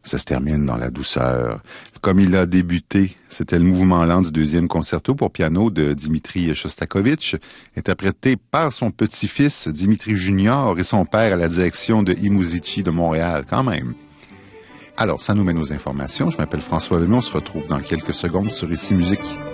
Ça se termine dans la douceur. Comme il a débuté, c'était le mouvement lent du deuxième concerto pour piano de Dimitri Shostakovich, interprété par son petit-fils Dimitri Junior et son père à la direction de I-Musici de Montréal, quand même. Alors, ça nous mène aux informations. Je m'appelle François Lemay. On se retrouve dans quelques secondes sur Ici Musique.